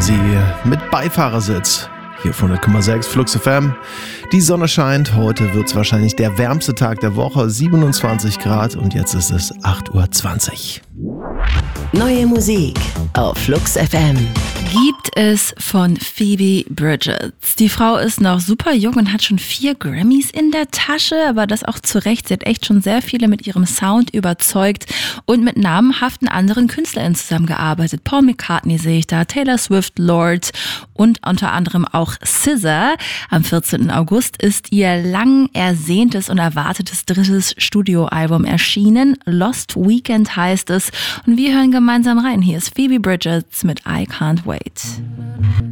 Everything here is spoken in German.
sie mit Beifahrersitz. Hier von 100,6 Flux FM. Die Sonne scheint. Heute wird es wahrscheinlich der wärmste Tag der Woche. 27 Grad und jetzt ist es 8:20 Uhr. Neue Musik auf Flux FM. Gibt es von Phoebe Bridgers. Die Frau ist noch super jung und hat schon 4 Grammys in der Tasche, aber das auch zu Recht. Sie hat echt schon sehr viele mit ihrem Sound überzeugt und mit namhaften anderen KünstlerInnen zusammengearbeitet. Paul McCartney sehe ich da, Taylor Swift, Lorde und unter anderem auch SZA. Am 14. August ist ihr lang ersehntes und erwartetes 3. Studioalbum erschienen. Lost Weekend heißt es und wir hören gemeinsam rein. Hier ist Phoebe Bridgers mit I Can't Wait.